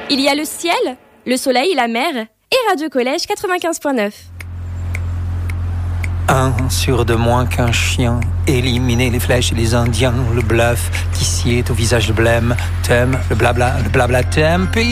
Il y a le ciel, le soleil, la mer et Radio Collège 95.9. Un sur deux moins qu'un chien, éliminer les flèches et les indiens, le bluff qui sied au visage de blême, thème, le blabla thème,